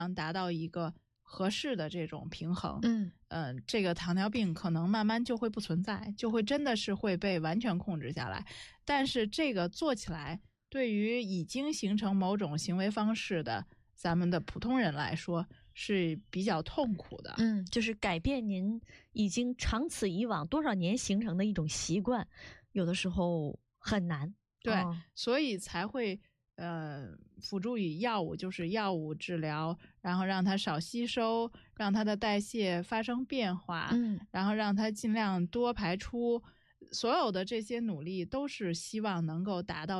能达到一个合适的这种平衡，这个糖尿病可能慢慢就会不存在，就会真的是会被完全控制下来。但是这个做起来，对于已经形成某种行为方式的咱们的普通人来说是比较痛苦的。 就是改变您已经长此以往多少年形成的一种习惯，有的时候很难。 对，所以才会辅助以药物，就是药物治疗，然后让它少吸收，让它的代谢发生变化，然后让它尽量多排出。所有的这些努力都是希望能够达到